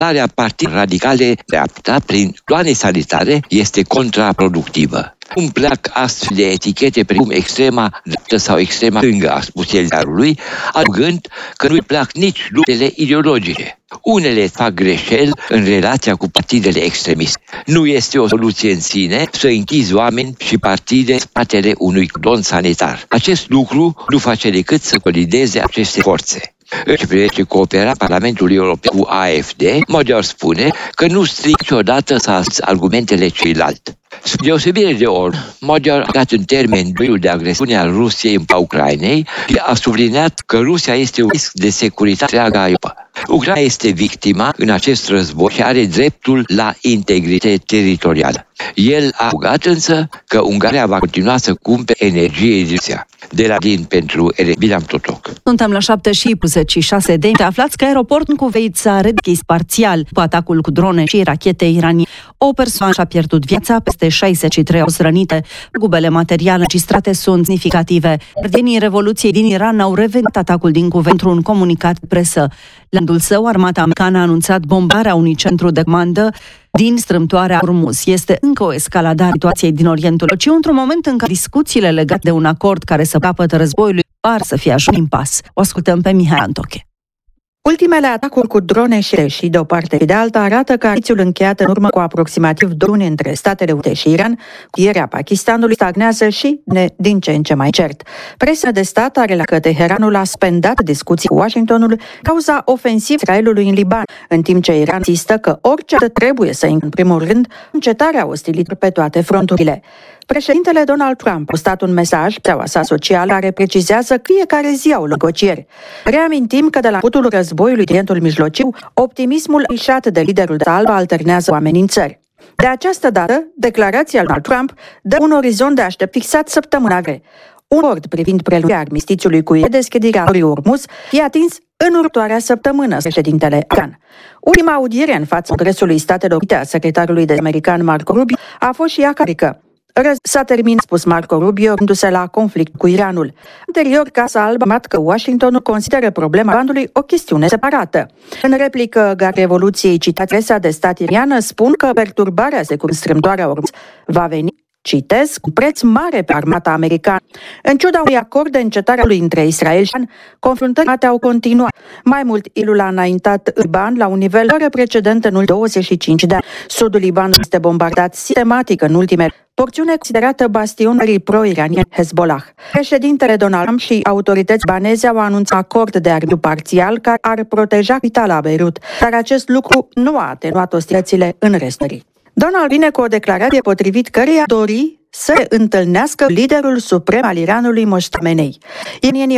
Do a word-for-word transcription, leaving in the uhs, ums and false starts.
Area partidelor radicale dreapta prin ploane sanitare este contraproductivă. Cum plac astfel de etichete precum extrema dreaptă sau extrema stângă a spus el darului, adăugând că nu-i plac nici luptele ideologice. Unele fac greșeli în relația cu partidele extremiste. Nu este o soluție în sine să închizi oameni și partide în spatele unui cordon sanitar. Acest lucru nu face decât să consolideze aceste forțe. În ce privește cooperarea Parlamentului European cu A F D, Magyar spune că nu stric niciodată să asculți argumentele celuilalt. Spre deosebire de ori, Magyar a dat în termen duiul de agresiune al Rusiei împotriva Ucrainei și a subliniat că Rusia este un risc de securitate întreaga Europa. Ucraina este victima în acest război și are dreptul la integritate teritorială. El a adăugat însă că Ungaria va continua să cumpere energie din Rusia. De la din pentru Bilam Totoc. Suntem la șapte și patruzeci și șase de minute. Aflați că aeroportul în Cuveit s-a redeschis parțial cu atacul cu drone și rachete iraniene. O persoană și-a pierdut viața, peste șaizeci și trei au fost rănite. Gubele materiale înregistrate sunt semnificative. Gardienii Revoluției din Iran au revenit atacul din Cuveit într-un comunicat de presă. La rândul său, armata americană a anunțat bombarea unui centru de comandă din strâmtoarea Hormuz. Este încă o escaladare a situației din Orientul Mijlociu, într-un moment în care discuțiile legate de un acord care să capătă războiului par să fie ajuns în impas. O ascultăm pe Mihai Antoche. Ultimele atacuri cu drone și și de o parte și de alta arată că armistițiul încheiat în urmă cu aproximativ două luni între Statele Unite și Iran, cuierea Pakistanului, stagnează și ne din ce în ce mai cert. Presa de stat are la că Teheranul a suspendat discuții cu Washingtonul cauza ofensivei Israelului în Liban, în timp ce Iran insistă că orice trebuie să includă în primul rând încetarea ostilităților pe toate fronturile. Președintele Donald Trump a postat un mesaj pe rețeaua sa socială care precizează că fiecare zi au negocieri. Reamintim că de la începutul războiului din Orientul Mijlociu, optimismul afișat de liderul de Alba alternează cu amenințări. De această dată, declarația lui Donald Trump dă un orizont de aștept fixat săptămâna viitoare. Un acord privind prelungirea armistițiului cu deschiderea Mării Hormuz e atins în următoarea săptămână, președintele american. Ultima audiere în fața Congresului Statelor Unite a secretarului de american Marco Rubio a fost și ea carică. S-a terminat, spus Marco Rubio, gândindu-se la conflict cu Iranul. Anterior, Casa Albă a afirmat că Washingtonul consideră problema Iranului o chestiune separată. În replică, Garda Revoluției, citat presa de stat iriană, spun că perturbarea securității strâmtoare a Hormuz va veni, citez, cu preț mare pe armata americană. În ciuda unui acord de încetare lui între Israel și Iran, confruntările au continuat. Mai mult, Ilul a înaintat Liban la un nivel fără precedent în ultimii douăzeci și cinci de ani. Sudul Libanului este bombardat sistematic în ultime porțiune considerată bastionului pro-iranian Hezbollah. Președintele Donald Trump și autorități libaneze au anunțat acord de armistițiu parțial care ar proteja capitala Beirut, dar acest lucru nu a atenuat ostilitățile în restul țării. Donald vine cu o declarație potrivit căreia dori să întâlnească liderul suprem al Iranului, Moștamenei. Iranienii